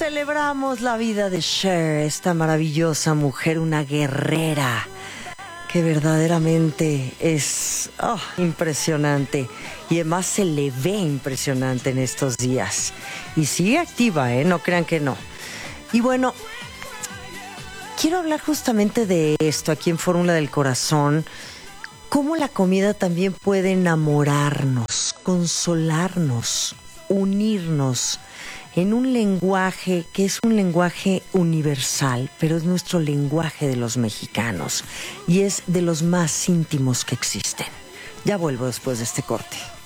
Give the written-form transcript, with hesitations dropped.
celebramos la vida de Cher, esta maravillosa mujer, una guerrera que verdaderamente es impresionante y además se le ve impresionante en estos días y sigue activa, no crean que no. Y bueno, quiero hablar justamente de esto aquí en Fórmula del Corazón, cómo la comida también puede enamorarnos, consolarnos, unirnos en un lenguaje que es un lenguaje universal, pero es nuestro lenguaje de los mexicanos y es de los más íntimos que existen. Ya vuelvo después de este corte.